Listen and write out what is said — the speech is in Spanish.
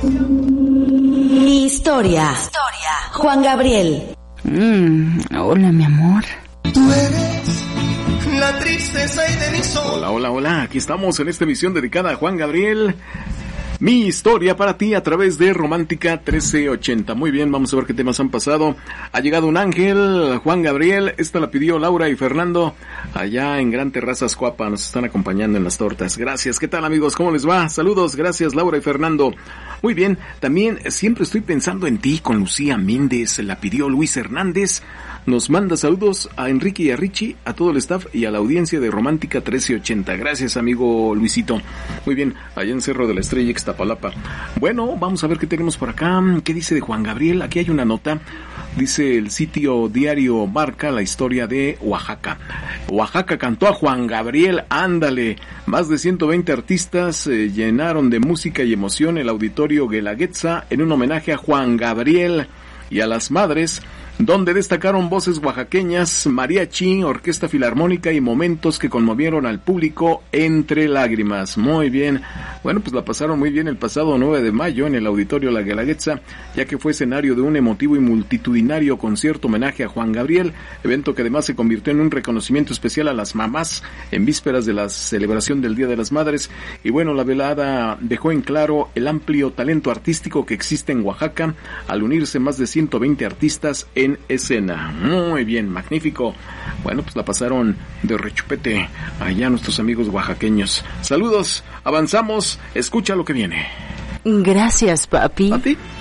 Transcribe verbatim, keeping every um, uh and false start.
Mi historia. Historia. Juan Gabriel. Mm, hola, mi amor. Tú eres la tristeza y de mi sol. Hola, hola, hola. Aquí estamos en esta emisión dedicada a Juan Gabriel. Mi historia para ti a través de Romántica trece ochenta. Muy bien, vamos a ver qué temas han pasado. Ha llegado un ángel, Juan Gabriel. Esta la pidió Laura y Fernando. Allá en Gran Terrazas, Coapa, nos están acompañando en las tortas. Gracias. ¿Qué tal, amigos? ¿Cómo les va? Saludos. Gracias, Laura y Fernando. Muy bien. También siempre estoy pensando en ti con Lucía Méndez. La pidió Luis Hernández. Nos manda saludos a Enrique y a Richie, a todo el staff y a la audiencia de Romántica trece ochenta. Gracias, amigo Luisito. Muy bien, allá en Cerro de la Estrella, Ixtapalapa. Bueno, vamos a ver qué tenemos por acá. ¿Qué dice de Juan Gabriel? Aquí hay una nota. Dice el sitio Diario Marca la historia de Oaxaca. Oaxaca cantó a Juan Gabriel, ándale. Más de ciento veinte artistas eh, llenaron de música y emoción el auditorio Guelaguetza en un homenaje a Juan Gabriel y a las madres, donde destacaron voces oaxaqueñas, mariachi, orquesta filarmónica y momentos que conmovieron al público entre lágrimas. Muy bien. Bueno, pues la pasaron muy bien el pasado nueve de mayo en el Auditorio La Guelaguetza, ya que fue escenario de un emotivo y multitudinario concierto homenaje a Juan Gabriel, evento que además se convirtió en un reconocimiento especial a las mamás en vísperas de la celebración del Día de las Madres. Y bueno, la velada dejó en claro el amplio talento artístico que existe en Oaxaca al unirse más de ciento veinte artistas en en escena. Muy bien, magnífico. Bueno, pues la pasaron de rechupete allá nuestros amigos oaxaqueños. Saludos, avanzamos, escucha lo que viene. Gracias, papi. ¿A ti?